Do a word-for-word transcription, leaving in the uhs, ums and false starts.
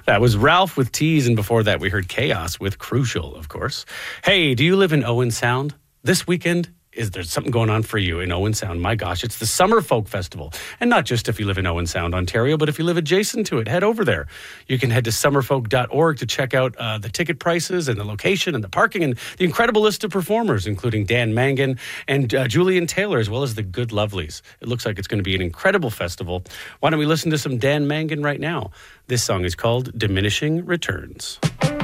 That was Ralph with Tease, and before that we heard Chaos with Crucial, of course. Hey, do you live in Owen Sound? This weekend, is there something going on for you in Owen Sound? My gosh, it's the Summer Folk Festival. And not just if you live in Owen Sound, Ontario, but if you live adjacent to it, head over there. You can head to summerfolk dot org to check out uh, the ticket prices and the location and the parking and the incredible list of performers, including Dan Mangan and uh, Julian Taylor, as well as the Good Lovelies. It looks like it's going to be an incredible festival. Why don't we listen to some Dan Mangan right now? This song is called Diminishing Returns.